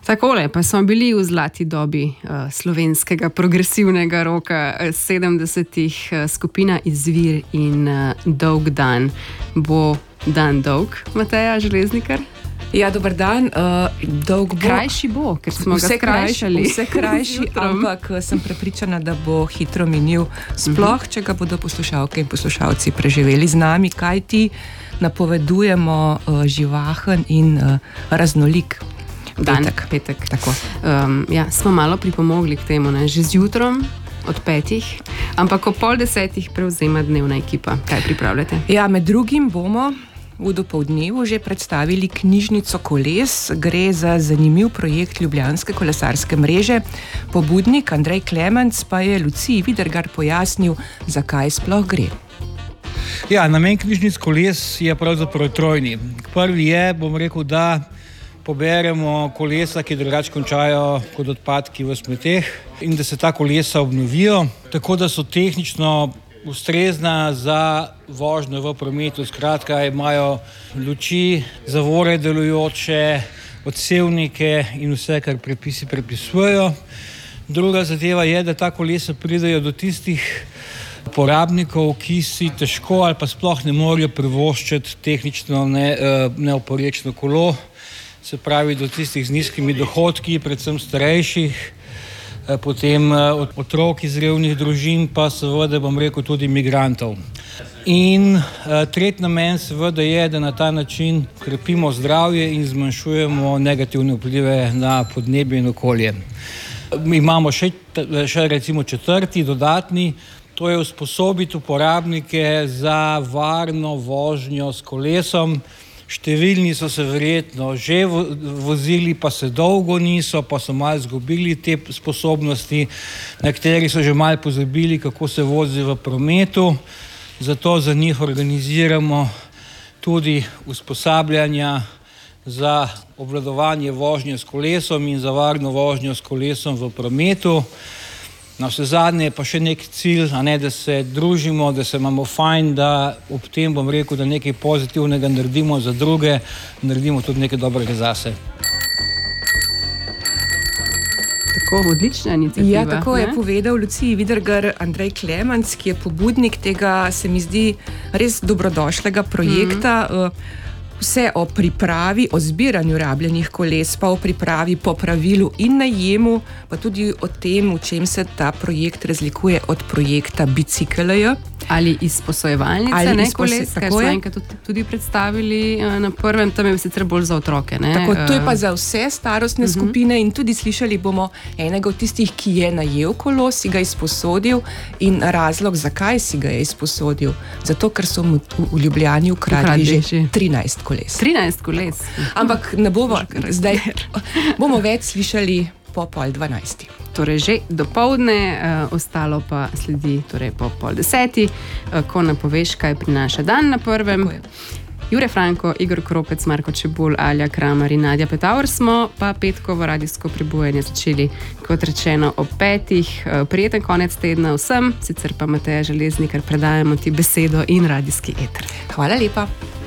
Takole, pa smo bili v zlati dobi slovenskega progresivnega roka 70-ih, skupina Izvir in Dolg dan. Bo dan dolg, Mateja Železnikar? Ja, dober dan. Dolg bo. Krajši bo, ker smo ga skrajšali. Vse krajši, ampak sem prepričana, da bo hitro minil. Sploh, če ga bodo poslušalke in poslušalci preživeli z nami, kajti napovedujemo živahen in raznolik Petek. Tako. Ja, smo malo pripomogli k temu, ne? Že zjutrom od 5, ampak ob 9:30 prevzema dnevna ekipa. Kaj pripravljate? Ja, med drugim bomo v dopoldnevu že predstavili knjižnico koles. Gre za zanimiv projekt Ljubljanske kolesarske mreže. Pobudnik Andrej Klemenc pa je Luciji Vidergar pojasnil, zakaj sploh gre. Ja, namen knjižnic koles je pravzaprav trojni. Prvi je, bom rekel, da poberemo kolesa, ki drugače končajo kot odpadki v smeteh, in da se ta kolesa obnovijo, tako da so tehnično ustrezna za vožnjo v prometu. Skratka, imajo luči, zavore delujoče, odsevnike in vse, kar predpisi predpisujejo. Druga zadeva je, da ta kolesa pridejo do tistih uporabnikov, ki si težko ali pa sploh ne morejo privoščiti tehnično neoporečno kolo. Se pravi, do tistih z nizkimi dohodki, predvsem starejših, potem otrok iz revnih družin, pa seveda, bom rekel, tudi migrantov. In tretji namen seveda je, da na ta način krepimo zdravje in zmanjšujemo negativne vplive na podnebje in okolje. Imamo še recimo četrti, dodatni, to je usposobiti uporabnike za varno vožnjo s kolesom. Številni so se verjetno že vozili, pa se dolgo niso, pa so malo izgubili te sposobnosti, nekateri so že malo pozabili, kako se vozi v prometu, zato za njih organiziramo tudi usposabljanja za obvladovanje vožnje s kolesom in za varno vožnjo s kolesom v prometu. Na vse zadnje pa še nek cilj, da se družimo, da se imamo fajn, da ob tem, bom rekel, da nekaj pozitivnega naredimo za druge, naredimo tudi nekaj dobrega zase. Tako, odlična iniciativa. Ja, tako je povedal Luciji Vidergar Andrej Klemenc, ki je pobudnik tega, se mi zdi, res dobrodošlega projekta. Vse o pripravi, o zbiranju rabljenih koles, pa o pripravi, popravilu in najemu, pa tudi o tem, v čem se ta projekt razlikuje od projekta Bicikl.j. Ali izposojevalnice, koles, kar so enkrat tudi predstavili na prvem, tam je sicer bolj za otroke. Tako, to je pa za vse starostne skupine in tudi slišali bomo enega od tistih, ki je najel kolo, si ga izposodil in razlog, zakaj si ga je izposodil. Zato, ker so mu v Ljubljani ukradli že 13 koles. 13 koles. Ampak ne bomo, zdaj bomo več slišali po 11:30. Torej že dopoldne, ostalo pa sledi torej po 9:30, ko napoveš, kaj prinaša dan na prvem. Jure Franko, Igor Kropec, Marko Čebulj, Alja Kramar in Nadja Petauer smo pa petkovo radijsko prebujanje začeli, kot rečeno, ob 5. Prijeten konec tedna vsem, sicer pa Mateja Železnikar predajamo ti besedo in radijski eter. Hvala lepa.